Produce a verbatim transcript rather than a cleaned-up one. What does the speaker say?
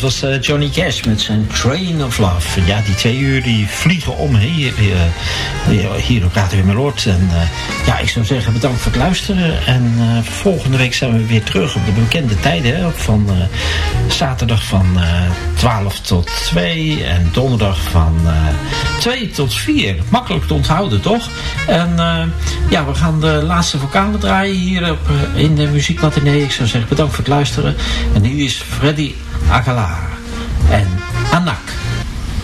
was uh, Johnny Cash met zijn Train of Love. Ja, die twee uur die vliegen om hier, uh, hier op Radio Emmeloord. En uh, ja, ik zou zeggen bedankt voor het luisteren. En uh, volgende week zijn we weer terug op de bekende tijden. Hè, van uh, zaterdag van uh, twaalf tot twee. En donderdag van uh, twee tot vier. Makkelijk te onthouden, toch? En uh, ja, we gaan de laatste vocalen draaien hier op, uh, in de muziekmatinee. Ik zou zeggen bedankt voor het luisteren. En hier is Freddy Aguilar en Anna.